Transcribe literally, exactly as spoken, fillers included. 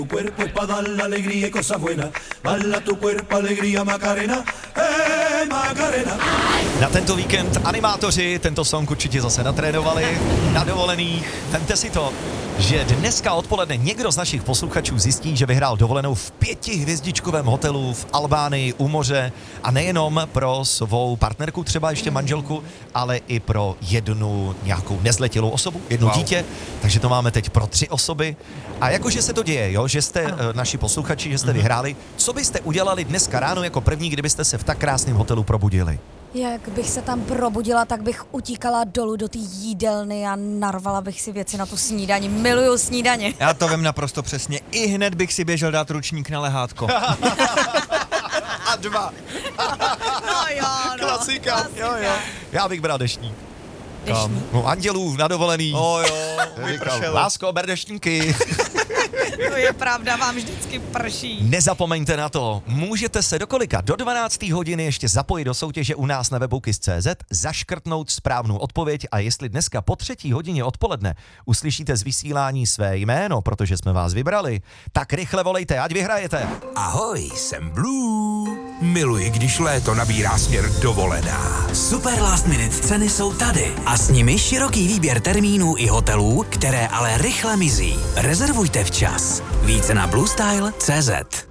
Tu cuerpo es pa' dar la alegría y cosas buenas. Bala tu cuerpo, alegría, Macarena. Eh, Macarena. Na tento víkend animátoři tento song určitě zase natrénovali na dovolených. Vemte si to, že dneska odpoledne někdo z našich posluchačů zjistí, že vyhrál dovolenou v pětihvězdičkovém hotelu v Albánii u moře a nejenom pro svou partnerku, třeba ještě manželku, ale i pro jednu nějakou nezletilou osobu, jedno wow. dítě, takže to máme teď pro tři osoby. A jakože se to děje, jo, že jste uh, naši posluchači, že jste mm-hmm. vyhráli, co byste udělali dneska ráno jako první, kdybyste se v tak krásném hotelu probudili? Jak bych se tam probudila, tak bych utíkala dolů do té jídelny a narvala bych si věci na tu snídani. Miluju snídaně. Já to vím naprosto přesně. I hned bych si běžel dát ručník na lehátko. A dva. No jo, no. Klasika. Klasika. Jo, jo. Já bych bral deštník. Deštník. No, andělů na dovolený. O jo, vypršelo. Lásko, ber deštníky. To je pravda, vám vždycky prší. Nezapomeňte na to, můžete se do kolika? Do dvanácté hodiny ještě zapojit do soutěže u nás na webu kiss tečka cé zet, zaškrtnout správnou odpověď a jestli dneska po třetí hodině odpoledne uslyšíte z vysílání své jméno, protože jsme vás vybrali, tak rychle volejte, ať vyhrajete. Ahoj, jsem Blue. Miluji, když léto nabírá směr dovolená. Super last minute ceny jsou tady a s nimi široký výběr termínů i hotelů, které ale rychle mizí. Rezervujte včas. Více na bluestyle tečka cé zet.